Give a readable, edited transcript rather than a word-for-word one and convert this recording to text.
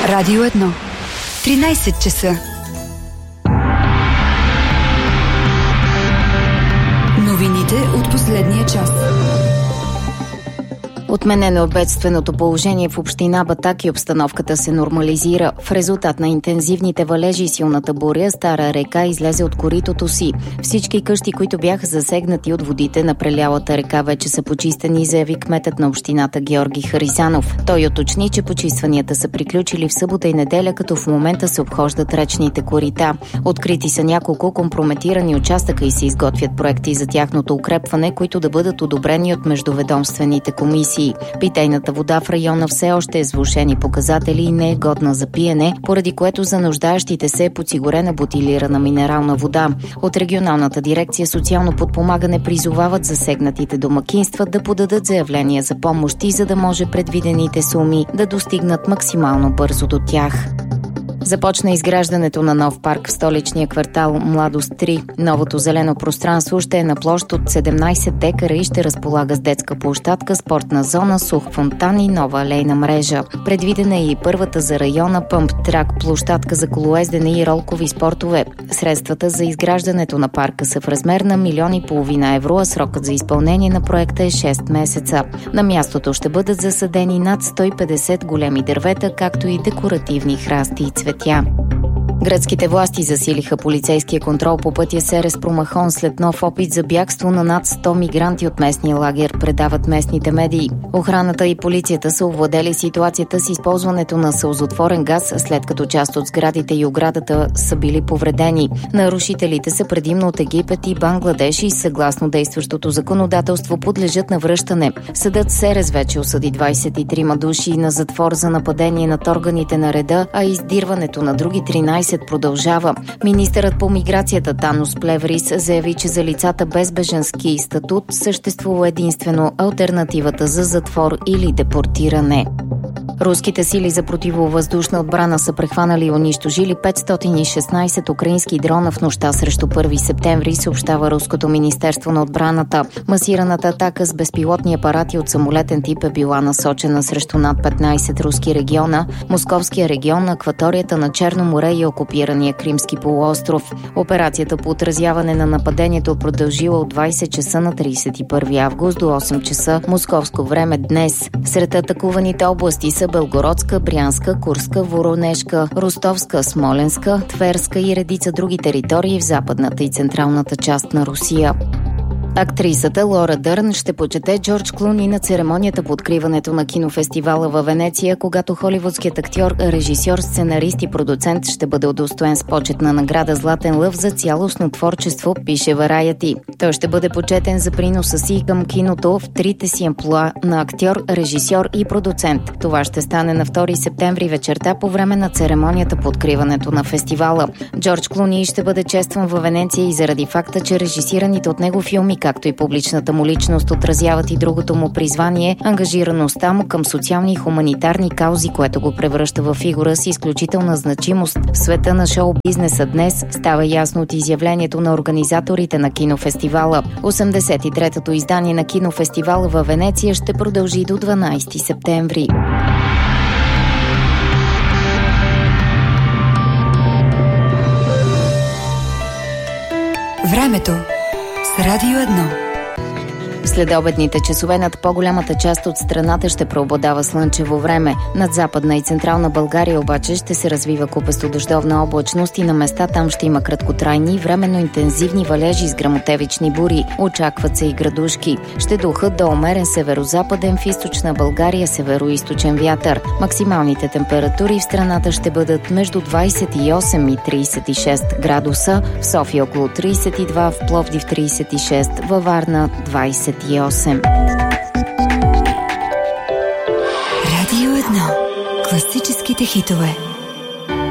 Радио 1. 13 часа. Новините от последния час. Отменено е бедственото положение в община Батак и обстановката се нормализира. В резултат на интензивните валежи и силната буря, Стара река излезе от коритото си. Всички къщи, които бяха засегнати от водите на прелялата река, вече са почистени, заяви кметът на общината Георги Харизанов. Той уточни, че почистванията са приключили в събота и неделя, като в момента се обхождат речните корита. Открити са няколко компрометирани участъка и се изготвят проекти за тяхното укрепване, които да бъдат одобрени от междуведомствените комисии. Питейната вода в района все още е с влошени показатели и не е годна за пиене, поради което за нуждаещите се е подсигурена бутилирана минерална вода. От регионалната дирекция социално подпомагане призовават засегнатите домакинства да подадат заявления за помощи, за да може предвидените суми да достигнат максимално бързо до тях. Започна изграждането на нов парк в столичния квартал Младост 3. Новото зелено пространство ще е на площ от 17 декара и ще разполага с детска площадка, спортна зона, сух фонтан и нова алейна мрежа. Предвидена е и първата за района пъмп-трак, площадка за колоездене и ролкови спортове. Средствата за изграждането на парка са в размер на 1,5 милиона евро, а срокът за изпълнение на проекта е 6 месеца. На мястото ще бъдат засадени над 150 големи дървета, както и декоративни храсти и цветя. Гръцките власти засилиха полицейския контрол по пътя Серес Промахон след нов опит за бягство на над 100 мигранти от местния лагер, предават местните медии. Охраната и полицията са овладели ситуацията с използването на сълзотворен газ, след като част от сградите и оградата са били повредени. Нарушителите са предимно от Египет и Бангладеш и съгласно действащото законодателство подлежат на връщане. Съдът Серес вече осъди 23 души на затвор за нападение над органите на реда, а издирването на други 13 продължава. Министърът по миграцията Танос Плеврис заяви, че за лицата без бежански статут съществува единствено алтернативата за затвор или депортиране. Руските сили за противовъздушна отбрана са прехванали и унищожили 516 украински дрона в нощта срещу 1 септември, съобщава Руското министерство на отбраната. Масираната атака с безпилотни апарати от самолетен тип е била насочена срещу над 15 руски региона, Московския регион, акваторията на Черно море и окупирания Кримски полуостров. Операцията по отразяване на нападението продължила от 20 часа на 31 август до 8 часа московско време днес. Сред атакуваните области са Белгородска, Брянска, Курска, Воронежка, Ростовска, Смоленска, Тверска и редица други територии в западната и централната част на Русия. Актрисата Лора Дърн ще почете Джордж Клуни на церемонията по откриването на кинофестивала във Венеция, когато холивудският актьор, режисьор, сценарист и продуцент ще бъде удостоен с почетна награда Златен лъв за цялостно творчество, пише Variety. Той ще бъде почетен за приноса си към киното в трите си амплоа на актьор, режисьор и продуцент. Това ще стане на 2 септември вечерта по време на церемонията по откриването на фестивала. Джордж Клуни ще бъде честван във Венеция и заради факта, че режисираните от него филми, както и публичната му личност, отразяват и другото му призвание – ангажираността му към социални и хуманитарни каузи, което го превръща в фигура с изключителна значимост в света на шоу-бизнеса днес, става ясно от изявлението на организаторите на кинофестивала. 83-тото издание на кинофестивала във Венеция ще продължи до 12 септември. Времето с Радио 1. Следобедните часове над по-голямата част от страната ще преобладава слънчево време. Над Западна и Централна България обаче ще се развива купесто дъждовна облачност и на места там ще има краткотрайни, временно интензивни валежи с гръмотевични бури. Очакват се и градушки. Ще духат до умерен северозападен, в източна България североизточен вятър. Максималните температури в страната ще бъдат между 28 и 36 градуса, в София около 32, в Пловдив 36, във Варна 28. Радио 1. Класическите хитове.